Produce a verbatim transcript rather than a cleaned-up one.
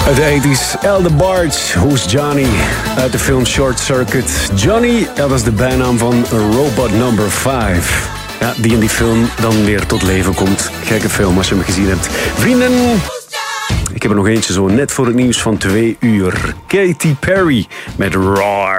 Uit de tachtiger jaren, El DeBarge, Who's Johnny? Uit de film Short Circuit. Johnny, dat is de bijnaam van Robot Number vijf. Ja, die in die film dan weer tot leven komt. Gekke film als je hem gezien hebt. Vrienden, ik heb er nog eentje zo net voor het nieuws van twee uur. Katy Perry met Roar.